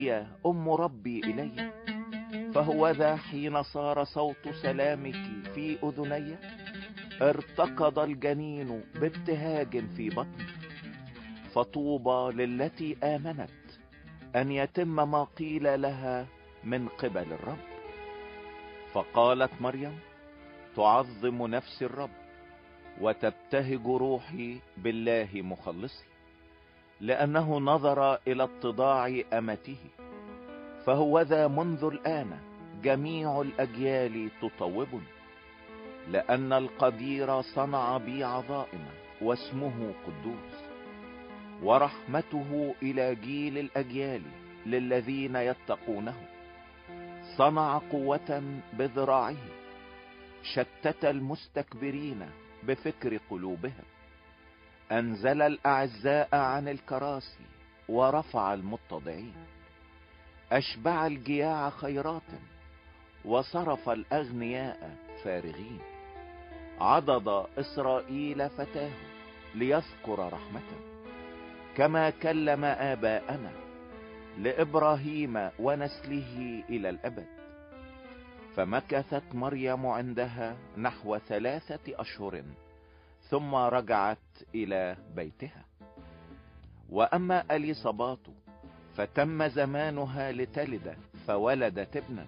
هي أم ربي إلي؟ فهوذا حين صار صوت سلامك في أذني، ارتقض الجنين بابتهاج في بطني. فطوبى للتي آمنت أن يتم ما قيل لها من قبل الرب. فقالت مريم: تعظم نفسي الرب، وتبتهج روحي بالله مخلصي، لأنه نظر إلى اتضاع أمته. فهوذا منذ الآن جميع الأجيال تطوبني، لأن القدير صنع بي عظائم، واسمه قدوس، ورحمته إلى جيل الأجيال للذين يتقونه. صنع قوة بذراعه، شتت المستكبرين بفكر قلوبهم. أنزل الأعزاء عن الكراسي، ورفع المتضعين. أشبع الجياع خيرات، وصرف الأغنياء فارغين. عضد إسرائيل فتاه ليذكر رحمته، كما كلم آباءنا لإبراهيم ونسله إلى الأبد. فمكثت مريم عندها نحو 3 أشهر، ثم رجعت إلى بيتها. وأما إليصابات فتم زمانها لتلد، فولدت ابنا.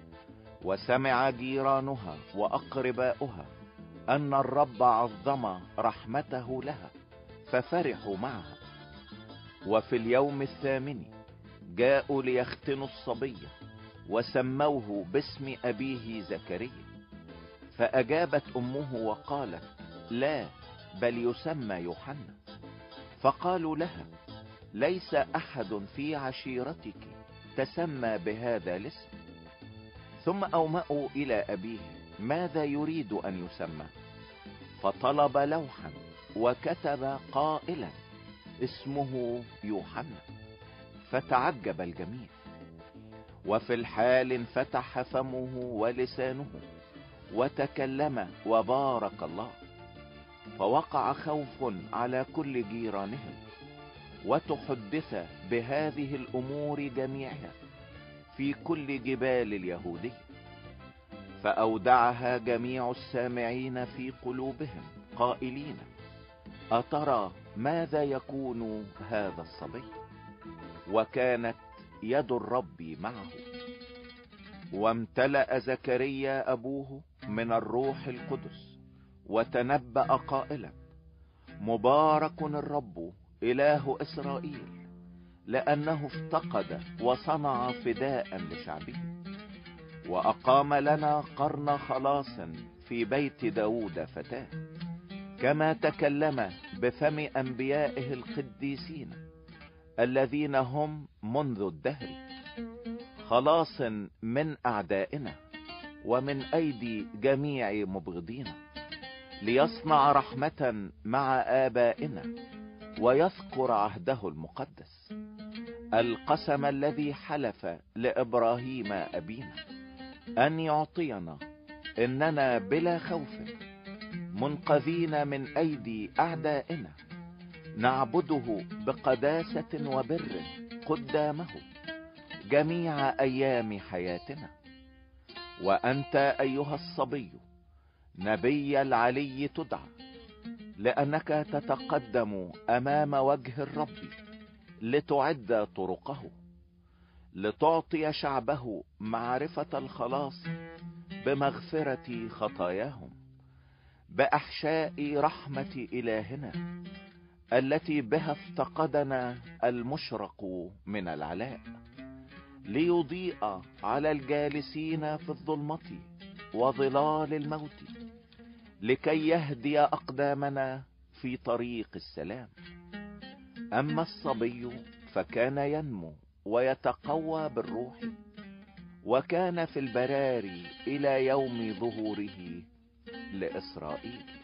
وسمع جيرانها وأقرباؤها أن الرب عظم رحمته لها، ففرحوا معها. وفي اليوم 8 جاءوا ليختنوا الصبي، وسموه باسم أبيه زكريا. فأجابت أمه وقالت: لا، بل يسمى يوحنا. فقالوا لها: ليس أحد في عشيرتك تسمى بهذا الاسم. ثم أومأوا إلى أبيه ماذا يريد أن يسمى، فطلب لوحا وكتب قائلا: اسمه يوحنا. فتعجب الجميع. وفي الحال انفتح فمه ولسانه، وتكلم وبارك الله. فوقع خوف على كل جيرانهم، وتحدث بهذه الأمور جميعها في كل جبال اليهودية. فأودعها جميع السامعين في قلوبهم قائلين: أترى ماذا يكون هذا الصبي؟ وكانت يد الرب معه. وامتلأ زكريا أبوه من الروح القدس، وتنبأ قائلا: مبارك الرب إله إسرائيل، لأنه افتقد وصنع فداء لشعبه، وأقام لنا قرن خلاص في بيت داود فتاه، كما تكلم بفم أنبيائه القديسين الذين هم منذ الدهر، خلاص من أعدائنا ومن أيدي جميع مبغضينا، ليصنع رحمة مع آبائنا، ويذكر عهده المقدس، القسم الذي حلف لإبراهيم أبينا، أن يعطينا إننا بلا خوف منقذين من أيدي أعدائنا، نعبده بقداسة وبر قدامه جميع أيام حياتنا. وأنت أيها الصبي نبي العلي تدعى، لأنك تتقدم أمام وجه الرب لتعد طرقه، لتعطي شعبه معرفة الخلاص بمغفرة خطاياهم، بأحشاء رحمة إلهنا التي بها افتقدنا المشرق من العلاء، ليضيء على الجالسين في الظلمة وظلال الموت، لكي يهدي أقدامنا في طريق السلام. أما الصبي فكان ينمو ويتقوى بالروح، وكان في البراري إلى يوم ظهوره لإسرائيل.